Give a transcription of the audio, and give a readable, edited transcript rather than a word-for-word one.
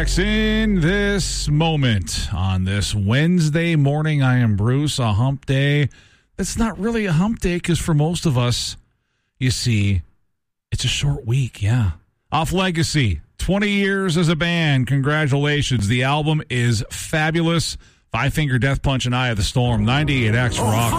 In this moment, on this Wednesday morning, I am Bruce, a hump day. It's not really a hump day because for most of us, you see, it's a short week, yeah. Off Legacy, 20 years as a band. Congratulations. The album is fabulous. Five Finger Death Punch and Eye of the Storm. 98X rocks.